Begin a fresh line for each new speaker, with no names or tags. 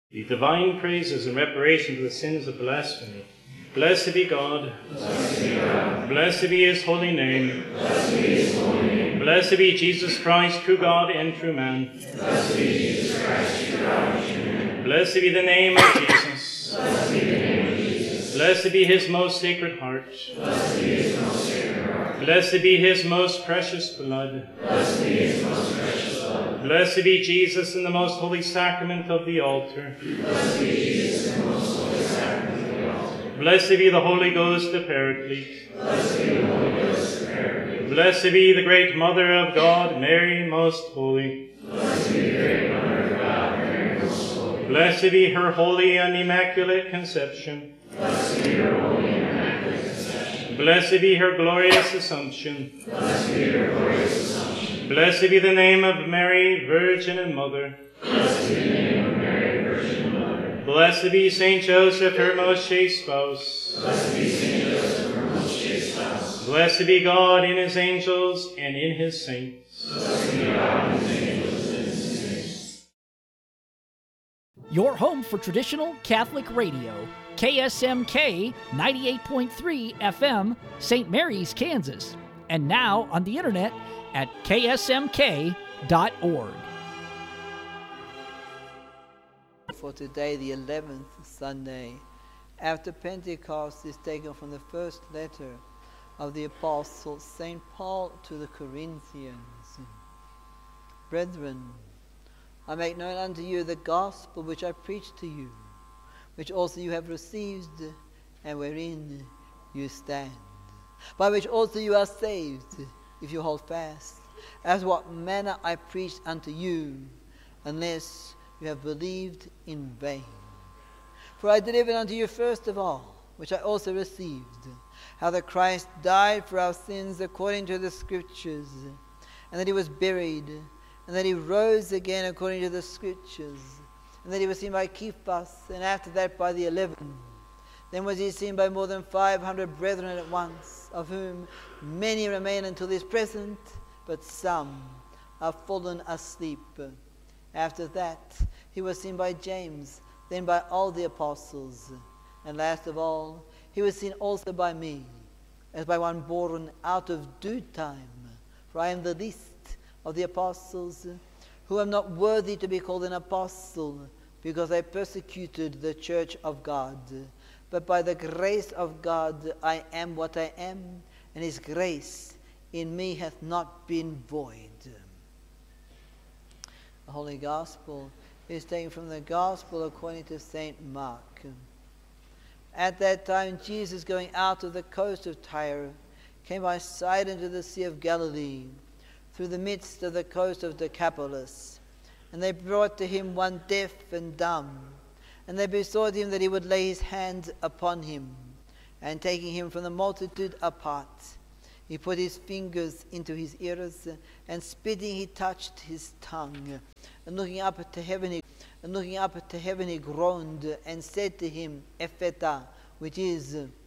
The divine praises and reparation for the sins of blasphemy. Blessed be God.
Blessed be God.
Blessed be his holy name.
Blessed be his holy name.
Blessed be Jesus Christ, true God and true man.
Blessed be Jesus Christ, true God and true man.
Blessed be the name of Jesus.
Blessed be the name of Jesus.
Blessed be his most sacred heart.
Blessed be his most sacred heart.
Blessed be his most precious blood.
Blessed be his most precious blood.
Blessed be Jesus in the most holy sacrament of the altar.
Blessed be Jesus in the most holy sacrament of the altar.
Blessed be the Holy Ghost, the Paraclete.
Blessed be the Holy Ghost, the Paraclete.
Blessed be the great Mother of God, Mary most holy.
Blessed be the great Mother of God, Mary most holy.
Blessed be her holy and immaculate conception.
Blessed be her holy and immaculate conception.
Blessed be her glorious assumption.
Blessed be her glorious assumption.
Blessed be the name of Mary, Virgin and Mother.
Blessed be the name of Mary, Virgin and Mother.
Blessed be Saint Joseph, her most chaste spouse.
Blessed be Saint Joseph, her most chaste spouse.
Blessed be God in his angels and in his saints.
Blessed be God in his angels and in his saints.
Your home for traditional Catholic radio, KSMK 98.3 FM, St. Mary's, Kansas. And now on the internet at ksmk.org.
For today, the 11th Sunday after Pentecost, is taken from the first letter of the Apostle St. Paul to the Corinthians. Brethren, I make known unto you the gospel which I preached to you, which also you have received, and wherein you stand, by which also you are saved, if you hold fast, as what manner I preached unto you, unless you have believed in vain. For I delivered unto you first of all, which I also received, how that Christ died for our sins according to the Scriptures, and that he was buried, and that he rose again according to the Scriptures, and that he was seen by Cephas, and after that by the 11. Then was he seen by more than 500 brethren at once, of whom many remain until this present, but some are fallen asleep. After that, he was seen by James, then by all the apostles. And last of all, he was seen also by me, as by one born out of due time. For I am the least of the apostles, who am not worthy to be called an apostle, because I persecuted the church of God. But by the grace of God I am what I am, and his grace in me hath not been void. The Holy Gospel is taken from the Gospel according to St. Mark. At that time, Jesus, going out of the coast of Tyre, came by sight into the Sea of Galilee, through the midst of the coast of Decapolis. And they brought to him one deaf and dumb, and they besought him that he would lay his hands upon him. And taking him from the multitude apart, he put his fingers into his ears, and spitting he touched his tongue. And looking up to heaven, he groaned, and said to him, Epheta, which is,